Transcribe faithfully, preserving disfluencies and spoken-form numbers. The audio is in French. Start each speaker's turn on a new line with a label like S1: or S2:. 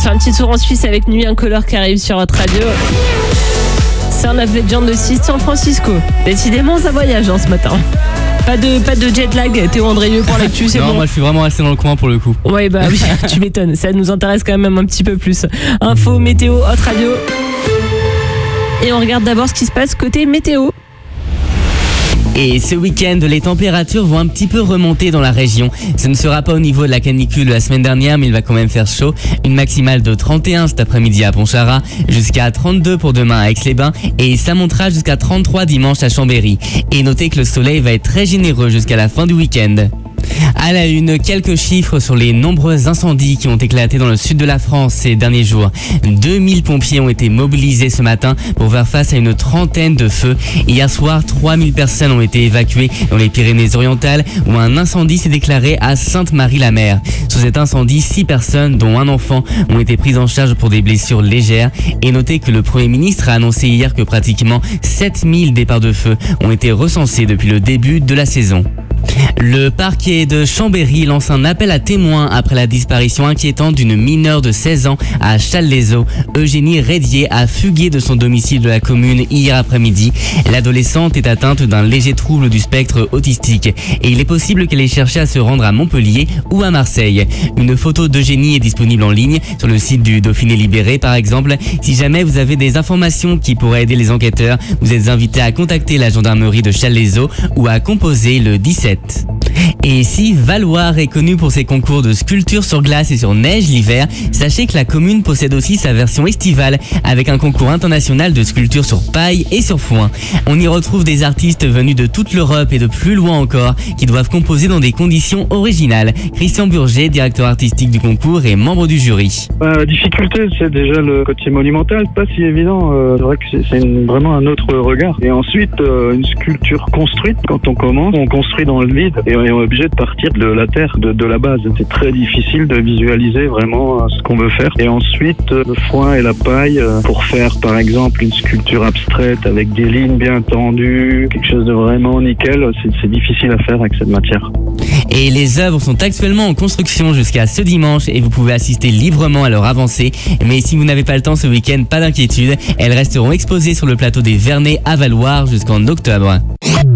S1: fait un petit tour en Suisse avec Nuit Incolore qui arrive sur votre radio. Sound of Legend aussi, San Francisco. Décidément, ça voyage hein, ce matin. Pas de, pas de jet lag, Théo Andrieux pour l'actu, c'est
S2: non,
S1: bon.
S2: Non, moi je suis vraiment resté dans le coin pour le coup.
S1: Ouais, bah oui, tu m'étonnes, ça nous intéresse quand même un petit peu plus. Info, météo, Hot Radio. Et on regarde d'abord ce qui se passe côté météo.
S2: Et ce week-end, les températures vont un petit peu remonter dans la région. Ce ne sera pas au niveau de la canicule de la semaine dernière, mais il va quand même faire chaud. Une maximale de trente et un cet après-midi à Pontcharra, jusqu'à trente-deux pour demain à Aix-les-Bains, et ça montera jusqu'à trente-trois dimanche à Chambéry. Et notez que le soleil va être très généreux jusqu'à la fin du week-end. À la une, quelques chiffres sur les nombreux incendies qui ont éclaté dans le sud de la France ces derniers jours. deux mille pompiers ont été mobilisés ce matin pour faire face à une trentaine de feux. Hier soir, trois mille personnes ont été évacuées dans les Pyrénées-Orientales où un incendie s'est déclaré à Sainte-Marie-la-Mer. Sur cet incendie, six personnes, dont un enfant, ont été prises en charge pour des blessures légères. Et notez que le Premier ministre a annoncé hier que pratiquement sept mille départs de feu ont été recensés depuis le début de la saison. Le parquet de Chambéry lance un appel à témoins après la disparition inquiétante d'une mineure de seize ans à Challes-les-Eaux. Eugénie Rédier a fugué de son domicile de la commune hier après-midi. L'adolescente est atteinte d'un léger trouble du spectre autistique et il est possible qu'elle ait cherché à se rendre à Montpellier ou à Marseille. Une photo d'Eugénie est disponible en ligne sur le site du Dauphiné Libéré par exemple. Si jamais vous avez des informations qui pourraient aider les enquêteurs, vous êtes invité à contacter la gendarmerie de Challes-les-Eaux ou à composer le dix-sept. Et si Valloire est connu pour ses concours de sculpture sur glace et sur neige l'hiver, sachez que la commune possède aussi sa version estivale avec un concours international de sculpture sur paille et sur foin. On y retrouve des artistes venus de toute l'Europe et de plus loin encore qui doivent composer dans des conditions originales. Christian Burger, directeur artistique du concours et membre du jury.
S3: Bah, la difficulté, c'est déjà le côté monumental, pas si évident. Euh, c'est vrai que c'est, c'est une, vraiment un autre regard. Et ensuite, euh, une sculpture construite, quand on commence, on construit dans le vide et on est obligé de partir de la terre, de, de la base. C'est très difficile de visualiser vraiment euh, ce qu'on veut faire. Et ensuite, euh, le foin et la paille euh, pour faire par exemple une sculpture abstraite avec des lignes bien tendues, quelque chose de vraiment nickel, c'est, c'est difficile à faire avec cette matière.
S2: Et les œuvres sont actuellement en construction jusqu'à ce dimanche et vous pouvez assister librement à leur avancée. Mais si vous n'avez pas le temps ce week-end, pas d'inquiétude, elles resteront exposées sur le plateau des Vernets à Valloire jusqu'en octobre.